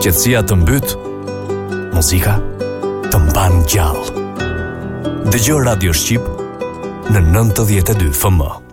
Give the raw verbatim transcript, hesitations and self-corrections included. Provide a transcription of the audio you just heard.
qetësia të mbyt, muzika të mban gjallë. Dëgjoj Radio Shqip në nëntëdhjetë e dy F M.